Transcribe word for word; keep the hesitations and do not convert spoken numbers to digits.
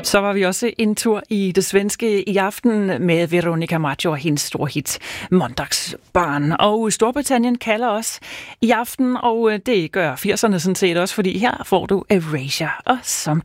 Så var vi også en tur i det svenske i aften med Veronica Maggio og hendes store hit Måndagsbarn. Og Storbritannien kalder os i aften, og det gør firserne sådan set også, fordi her får du Erasure og Sometimes.